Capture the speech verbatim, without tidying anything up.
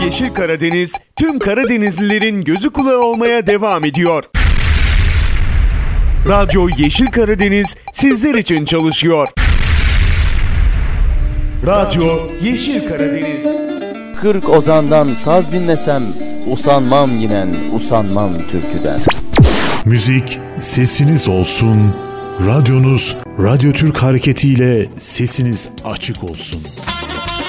Yeşil Karadeniz tüm Karadenizlilerin gözü kulağı olmaya devam ediyor. Radyo Yeşil Karadeniz sizler için çalışıyor. Radyo Yeşil Karadeniz. Kırk ozandan saz dinlesem, usanmam yinen, usanmam türküden. Müzik sesiniz olsun, radyonuz Radyo Türk hareketiyle sesiniz açık olsun.